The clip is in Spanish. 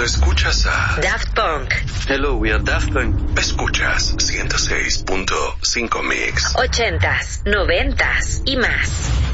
Cuando escuchas a Daft Punk. Hello, we are Daft Punk. Escuchas 106.5 Mix. 80s, 90s y más.